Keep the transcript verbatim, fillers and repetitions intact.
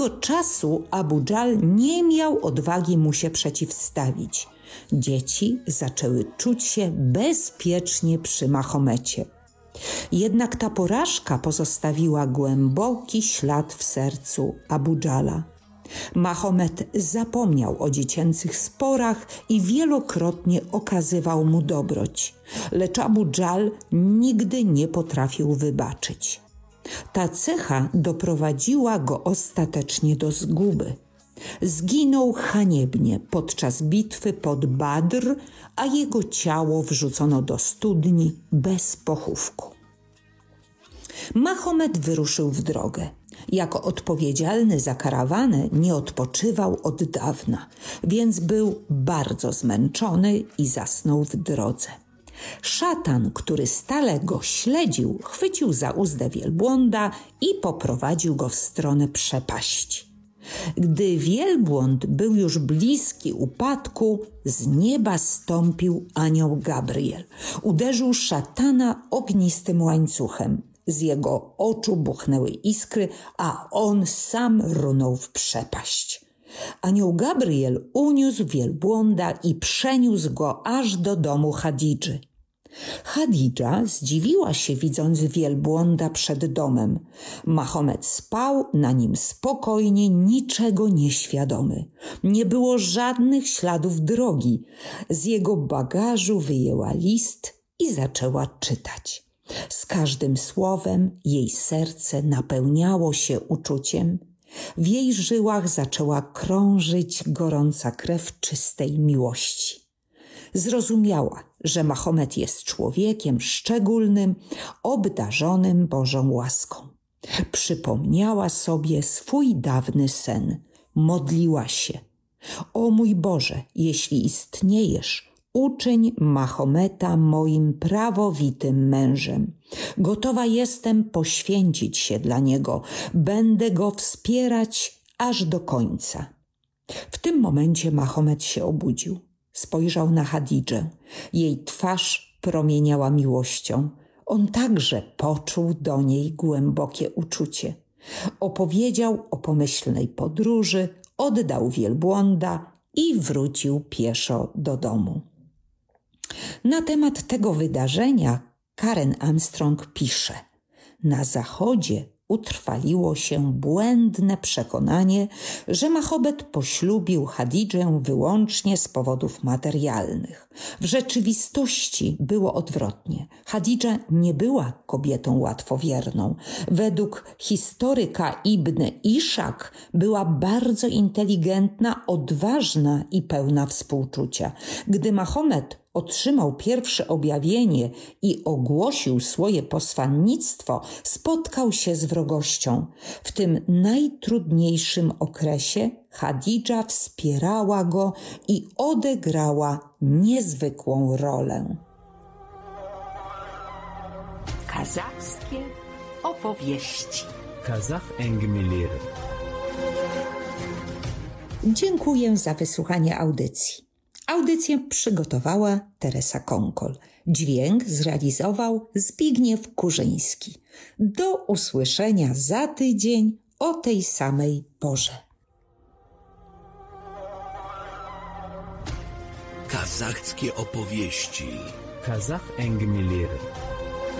tego czasu Abu Dżal nie miał odwagi mu się przeciwstawić. Dzieci zaczęły czuć się bezpiecznie przy Mahomecie. Jednak ta porażka pozostawiła głęboki ślad w sercu Abu Dżala. Mahomet zapomniał o dziecięcych sporach i wielokrotnie okazywał mu dobroć, lecz Abu Dżal nigdy nie potrafił wybaczyć. Ta cecha doprowadziła go ostatecznie do zguby. Zginął haniebnie podczas bitwy pod Badr, a jego ciało wrzucono do studni bez pochówku. Mahomet wyruszył w drogę. Jako odpowiedzialny za karawanę nie odpoczywał od dawna, więc był bardzo zmęczony i zasnął w drodze. Szatan, który stale go śledził, chwycił za uzdę wielbłąda i poprowadził go w stronę przepaści. Gdy wielbłąd był już bliski upadku, z nieba zstąpił anioł Gabriel. Uderzył szatana ognistym łańcuchem. Z jego oczu buchnęły iskry, a on sam runął w przepaść. Anioł Gabriel uniósł wielbłąda i przeniósł go aż do domu Chadidży. Chadidża zdziwiła się, widząc wielbłąda przed domem. Mahomet spał na nim spokojnie, niczego nieświadomy. Nie było żadnych śladów drogi. Z jego bagażu wyjęła list i zaczęła czytać. Z każdym słowem jej serce napełniało się uczuciem. W jej żyłach zaczęła krążyć gorąca krew czystej miłości. Zrozumiała, że Mahomet jest człowiekiem szczególnym, obdarzonym Bożą łaską. Przypomniała sobie swój dawny sen. Modliła się. O mój Boże, jeśli istniejesz, uczyń Mahometa moim prawowitym mężem. Gotowa jestem poświęcić się dla niego. Będę go wspierać aż do końca. W tym momencie Mahomet się obudził. Spojrzał na Chadidżę. Jej twarz promieniała miłością. On także poczuł do niej głębokie uczucie. Opowiedział o pomyślnej podróży, oddał wielbłąda i wrócił pieszo do domu. Na temat tego wydarzenia Karen Armstrong pisze: na zachodzie utrwaliło się błędne przekonanie, że Mahomet poślubił Chadidżę wyłącznie z powodów materialnych. W rzeczywistości było odwrotnie. Chadidża nie była kobietą łatwowierną. Według historyka Ibn Iszak była bardzo inteligentna, odważna i pełna współczucia. Gdy Mahomet otrzymał pierwsze objawienie i ogłosił swoje posłannictwo, spotkał się z wrogością. W tym najtrudniejszym okresie Chadidża wspierała go i odegrała niezwykłą rolę. Kazachskie opowieści. Kazach Engmilir. Dziękuję za wysłuchanie audycji. Audycję przygotowała Teresa Konkol. Dźwięk zrealizował Zbigniew Kurzyński. Do usłyszenia za tydzień o tej samej porze. Kazachskie opowieści. Kazach Engmilir.